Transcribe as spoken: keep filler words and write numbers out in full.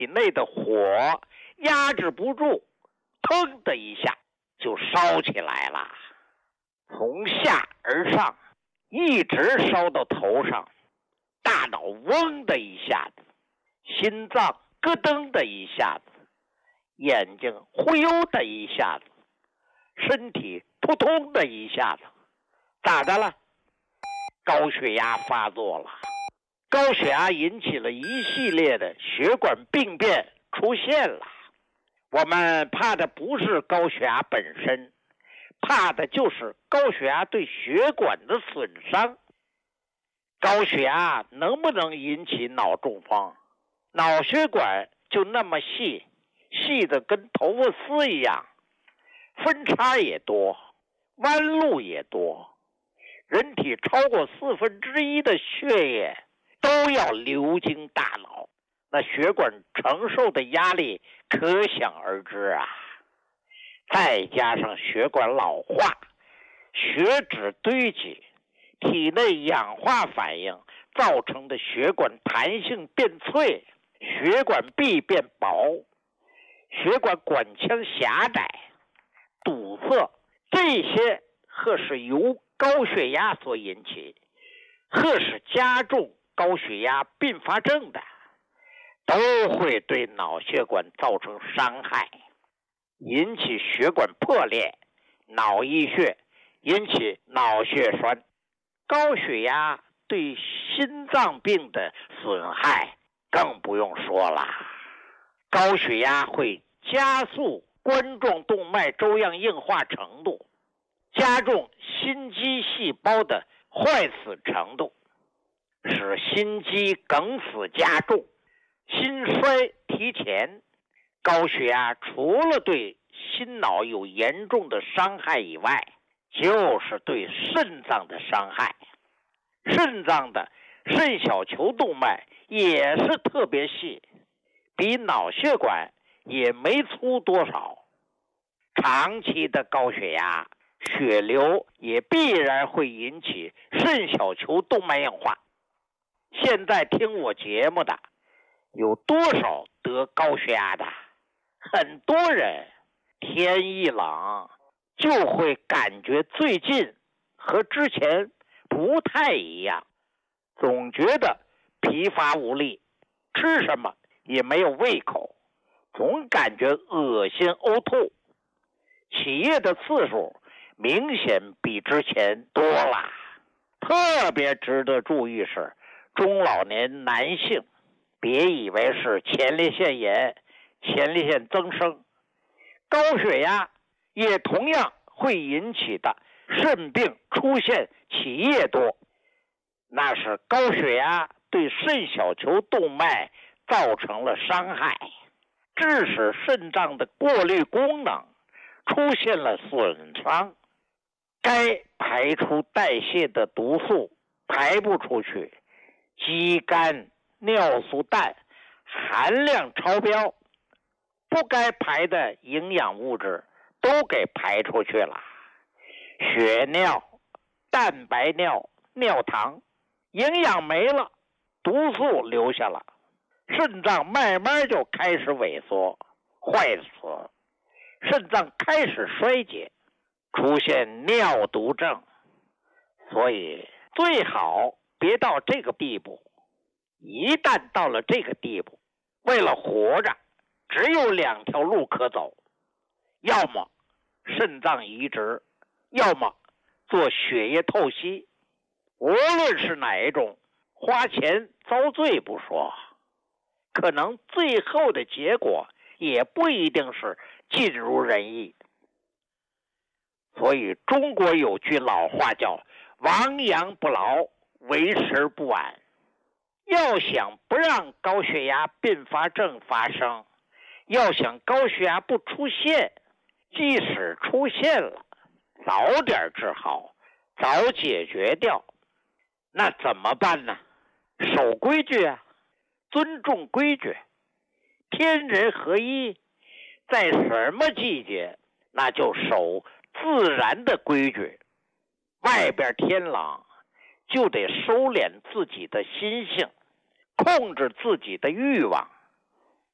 体内的火压制不住，腾的一下就烧起来了，从下而上一直烧到头上，大脑嗡的一下子，心脏咯噔的一下子，眼睛忽悠的一下子，身体扑通的一下子，咋的了？高血压发作了。高血压引起了一系列的血管病变出现了。我们怕的不是高血压本身，怕的就是高血压对血管的损伤。高血压能不能引起脑中风？脑血管就那么细，细的跟头发丝一样，分叉也多，弯路也多。人体超过四分之一的血液都要流经大脑，那血管承受的压力可想而知啊。再加上血管老化，血脂堆积，体内氧化反应造成的血管弹性变脆，血管壁变薄，血管管腔狭窄、堵塞，这些或是由高血压所引起，或是加重高血压并发症的，都会对脑血管造成伤害，引起血管破裂、脑溢血，引起脑血栓。高血压对心脏病的损害更不用说了。高血压会加速冠状动脉粥样硬化程度，加重心肌细胞的坏死程度，使心肌梗死加重，心衰提前。高血压除了对心脑有严重的伤害以外，就是对肾脏的伤害。肾脏的肾小球动脉也是特别细，比脑血管也没粗多少。长期的高血压，血流也必然会引起肾小球动脉硬化。现在听我节目的有多少得高血压的？很多人天一冷就会感觉最近和之前不太一样，总觉得疲乏无力，吃什么也没有胃口，总感觉恶心呕吐，起夜的次数明显比之前多了。特别值得注意是中老年男性，别以为是前列腺炎、前列腺增生，高血压也同样会引起的肾病出现起夜多，那是高血压对肾小球动脉造成了伤害，致使肾脏的过滤功能出现了损伤，该排出代谢的毒素排不出去，肌酐、尿素氮含量超标，不该排的营养物质都给排出去了，血尿、蛋白尿、尿糖，营养没了，毒素留下了，肾脏慢慢就开始萎缩、坏死，肾脏开始衰竭，出现尿毒症。所以最好别到这个地步。一旦到了这个地步，为了活着，只有两条路可走，要么肾脏移植，要么做血液透析。无论是哪一种，花钱遭罪不说，可能最后的结果也不一定是尽如人意。所以中国有句老话叫亡羊补牢，为时不晚。要想不让高血压并发症发生，要想高血压不出现，即使出现了，早点治好，早解决掉，那怎么办呢？守规矩啊，尊重规矩，天人合一，在什么季节那就守自然的规矩。外边天冷就得收敛自己的心性，控制自己的欲望，